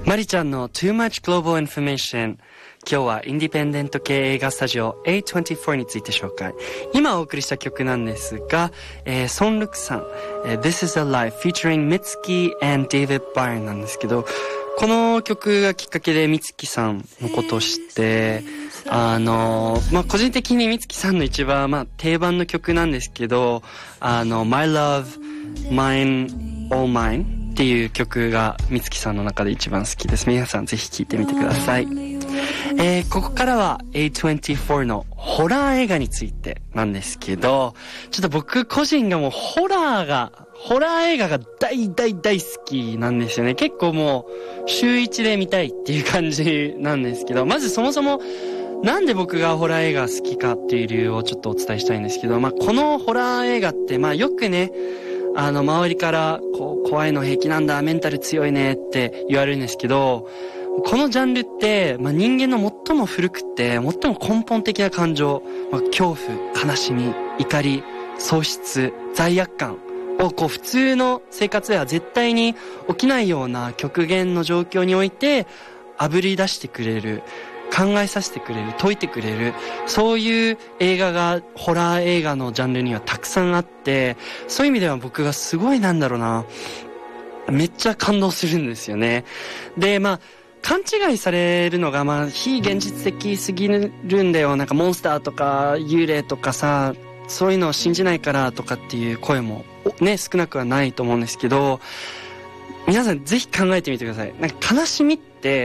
マリちゃんの Too Much Global Information。今日はインディペンデント系映画スタジオ A24 について紹介。今お送りした曲なんですが、ソンルクさん、This is a Life featuring Mitski and David Byrne なんですけど、この曲がきっかけでMitskiさんのことを知って、個人的にMitskiさんの一番、定番の曲なんですけど、My Love, Mine, All Mineっていう曲がMitskiさんの中で一番好きです。皆さんぜひ聴いてみてください。ここからは A24 のホラー映画についてなんですけど、ちょっと僕個人がもうホラー映画が大好きなんですよね。結構もう週一で見たいっていう感じなんですけど、まずそもそもなんで僕がホラー映画好きかっていう理由をちょっとお伝えしたいんですけど、このホラー映画ってよくね、周りから怖いの平気なんだ、メンタル強いねって言われるんですけど、このジャンルって、人間の最も古くて、最も根本的な感情、恐怖、悲しみ、怒り、喪失、罪悪感を普通の生活では絶対に起きないような極限の状況において、炙り出してくれる、考えさせてくれる、解いてくれる、そういう映画が、ホラー映画のジャンルにはたくさんあって、そういう意味では僕がすごいめっちゃ感動するんですよね。で、勘違いされるのが、非現実的すぎるんだよ。モンスターとか幽霊とかさ、そういうのを信じないからとかっていう声もね、少なくはないと思うんですけど、皆さんぜひ考えてみてください。悲しみって、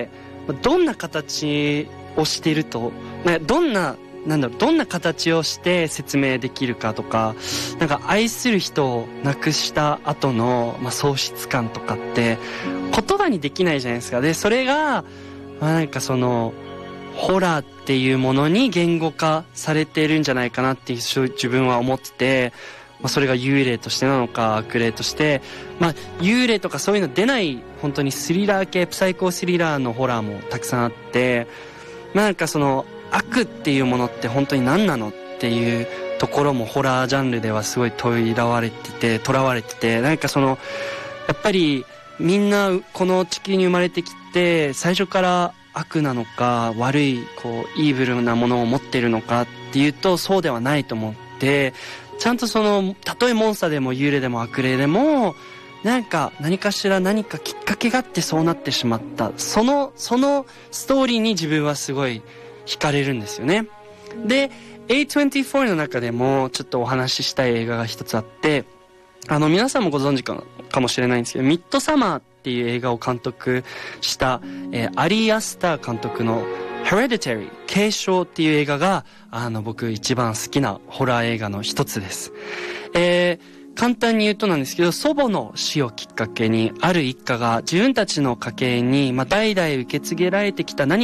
どんな形をしていると、どんな形をして説明できるかとか、愛する人を亡くした後の、喪失感とかって言葉にできないじゃないですか。で、それが、ホラーっていうものに言語化されてるんじゃないかなって自分は思ってて、それが幽霊としてなのか悪霊として、幽霊とかそういうの出ない本当にスリラー系、プサイコスリラーのホラーもたくさんあって、悪っていうものって本当に何なのっていうところもホラージャンルではすごい囚われてて、やっぱりみんなこの地球に生まれてきて、最初から悪なのか悪いイーブルなものを持ってるのかっていうとそうではないと思って、ちゃんとたとえモンスターでも幽霊でも悪霊でも何かしら何かきっかけがあってそうなってしまった、そのストーリーに自分はすごい惹かれるんですよね。で A24 の中でもちょっとお話ししたい映画が一つあって、皆さんもご存知かもしれないんですけど、ミッドサマーっていう映画を監督した、アリー・アスター監督のHereditary 継承っていう映画が僕一番好きなホラー映画の一つです。簡単に言うとなんですけど、祖母の死をきっかけにある一家が自分たちの家系に代々受け継げられてきた何